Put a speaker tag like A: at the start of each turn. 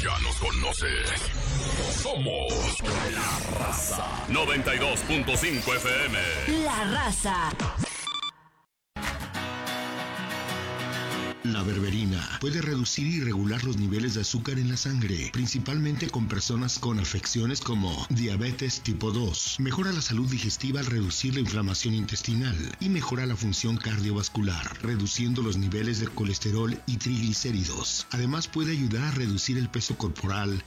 A: Ya nos conoces. Somos La Raza. 92.5 FM.
B: La Raza.
C: La berberina puede reducir y regular los niveles de azúcar en la sangre, principalmente con personas con afecciones como diabetes tipo 2. Mejora la salud digestiva al reducir la inflamación intestinal y mejora la función cardiovascular, reduciendo los niveles de colesterol y triglicéridos. Además puede ayudar a reducir el peso corporal